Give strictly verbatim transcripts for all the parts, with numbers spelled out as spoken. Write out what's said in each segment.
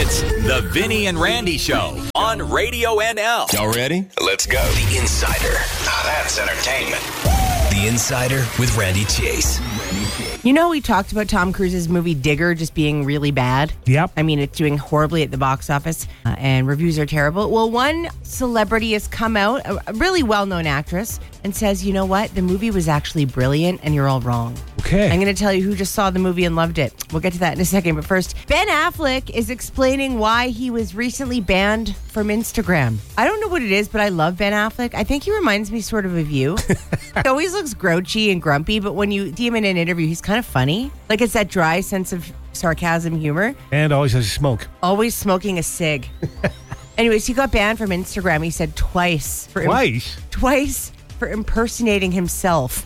It's the Vinny and Randy Show on Radio N L. Y'all ready? Let's go. The Insider. Now that's entertainment. The Insider with Randy Chase. You know, we talked about Tom Cruise's movie Digger just being really bad. Yep. I mean, it's doing horribly at the box office, uh, and reviews are terrible. Well, one celebrity has come out, a really well-known actress, and says, you know what? The movie was actually brilliant, and you're all wrong. Okay. I'm going to tell you who just saw the movie and loved it. We'll get to that in a second. But first, Ben Affleck is explaining why he was recently banned from Instagram. I don't know what it is, but I love Ben Affleck. I think he reminds me sort of of you. He always looks grouchy and grumpy, but when you see him in an interview, he's kind of funny. Like, it's that dry sense of sarcasm humor. And always has a smoke. Always smoking a cig. Anyways, he got banned from Instagram, he said, twice. For Twice? Im- twice for impersonating himself.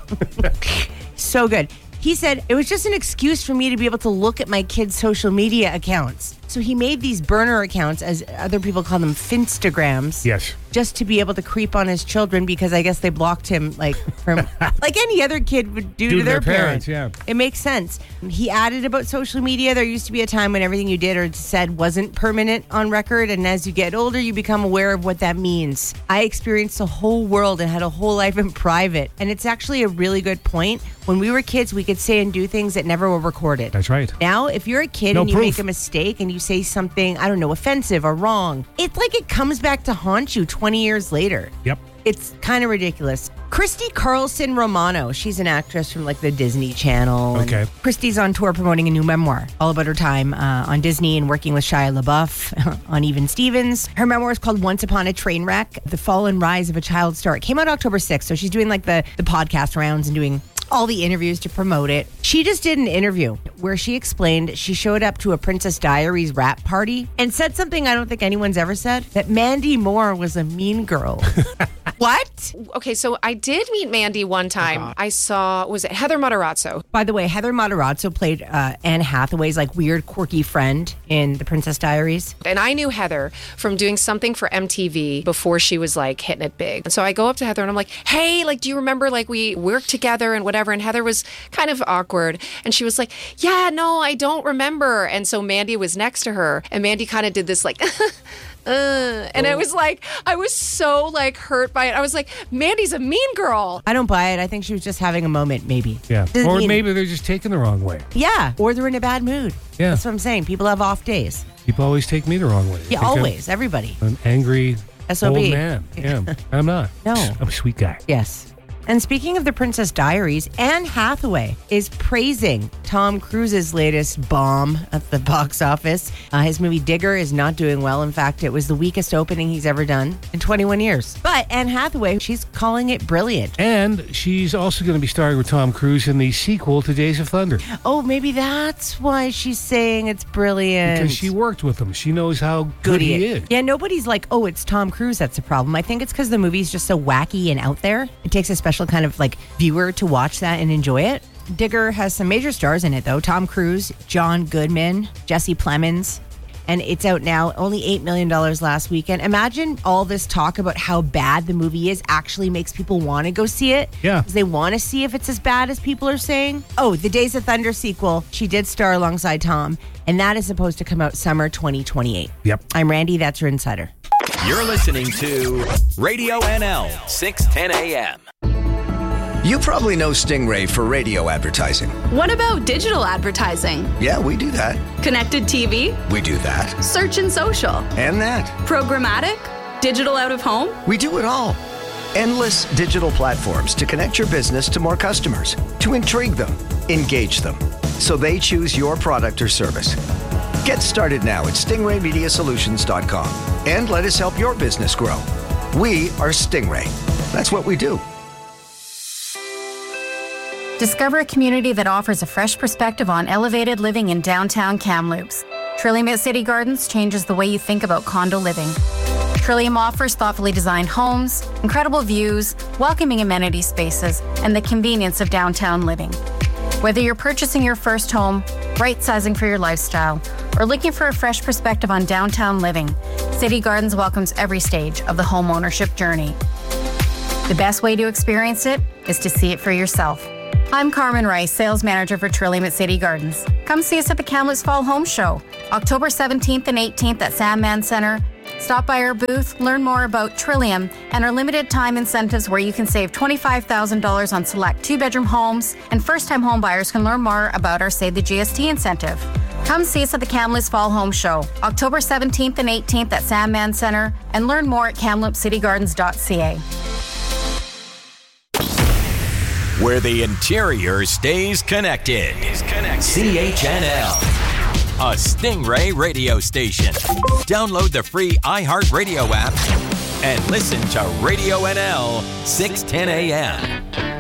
So good. He said, it was just an excuse for me to be able to look at my kids' social media accounts. So he made these burner accounts, as other people call them, Finstagrams. Yes. Just to be able to creep on his children because I guess they blocked him like from like any other kid would do, Do to their, their parents. parents, yeah. It makes sense. He added about social media. There used to be a time when everything you did or said wasn't permanent on record. And as you get older, you become aware of what that means. I experienced the whole world and had a whole life in private. And it's actually a really good point. When we were kids, we could say and do things that never were recorded. That's right. Now, if you're a kid No and you proof. make a mistake and you say something, I don't know, offensive or wrong, it's like it comes back to haunt you twenty years later. Yep. It's kind of ridiculous. Christy Carlson Romano, she's an actress from like the Disney Channel. And Okay. Christy's on tour promoting a new memoir, all about her time uh, on Disney and working with Shia LaBeouf on Even Stevens. Her memoir is called Once Upon a Train Wreck, The Fall and Rise of a Child Star. It came out October sixth, so she's doing like the, the podcast rounds and doing all the interviews to promote it. She just did an interview where she explained she showed up to a Princess Diaries rap party and said something I don't think anyone's ever said, that Mandy Moore was a mean girl. What? Okay, so I did meet Mandy one time. Uh-huh. I saw, was it Heather Matarazzo? By the way, Heather Matarazzo played uh, Anne Hathaway's like weird, quirky friend in The Princess Diaries. And I knew Heather from doing something for M T V before she was like hitting it big. And so I go up to Heather and I'm like, hey, like, do you remember like we worked together and whatever? And Heather was kind of awkward. And she was like, yeah, no, I don't remember. And so Mandy was next to her and Mandy kind of did this like, Uh, and I was like, I was so like hurt by it. I was like, Mandy's a mean girl. I don't buy it. I think she was just having a moment, maybe. Yeah. Doesn't Or mean- maybe they're just taken the wrong way. Yeah. Or they're in a bad mood. Yeah. That's what I'm saying. People have off days. People always take me the wrong way. They Yeah, think I'm always. Everybody. An angry S O B. old man. Yeah. I'm not. No. I'm a sweet guy. Yes. And speaking of The Princess Diaries, Anne Hathaway is praising Tom Cruise's latest bomb at the box office. Uh, his movie Digger is not doing well. In fact, it was the weakest opening he's ever done in twenty-one years. But Anne Hathaway, she's calling it brilliant. And she's also going to be starring with Tom Cruise in the sequel to Days of Thunder. Oh, maybe that's why she's saying it's brilliant. Because she worked with him. She knows how good he is. Yeah, nobody's like, oh, it's Tom Cruise that's the problem. I think it's because the movie's just so wacky and out there. It takes a special kind of like viewer to watch that and enjoy it. Digger has some major stars in it, though. Tom Cruise, John Goodman, Jesse Plemons. And it's out now, only eight million dollars last weekend. Imagine all this talk about how bad the movie is actually makes people want to go see it. Yeah. Because they want to see if it's as bad as people are saying. Oh, the Days of Thunder sequel. She did star alongside Tom. And that is supposed to come out summer twenty twenty-eight. Yep. I'm Randy. That's your insider. You're listening to Radio N L, six ten a.m. You probably know Stingray for radio advertising. What about digital advertising? Yeah, we do that. Connected T V? We do that. Search and social? And that. Programmatic? Digital out of home? We do it all. Endless digital platforms to connect your business to more customers, to intrigue them, engage them, so they choose your product or service. Get started now at stingray media solutions dot com and let us help your business grow. We are Stingray. That's what we do. Discover a community that offers a fresh perspective on elevated living in downtown Kamloops. Trillium at City Gardens changes the way you think about condo living. Trillium offers thoughtfully designed homes, incredible views, welcoming amenity spaces, and the convenience of downtown living. Whether you're purchasing your first home, right-sizing for your lifestyle, or looking for a fresh perspective on downtown living, City Gardens welcomes every stage of the home ownership journey. The best way to experience it is to see it for yourself. I'm Carmen Rice, Sales Manager for Trillium at City Gardens. Come see us at the Kamloops Fall Home Show, October seventeenth and eighteenth at Sandman Center. Stop by our booth, learn more about Trillium and our limited time incentives where you can save twenty-five thousand dollars on select two-bedroom homes, and first-time home buyers can learn more about our Save the G S T incentive. Come see us at the Kamloops Fall Home Show, October seventeenth and eighteenth at Sandman Center, and learn more at kamloops city gardens dot c a. Where the interior stays connected. Is connected. C H N L, a Stingray radio station. Download the free iHeartRadio app and listen to Radio N L six ten a.m.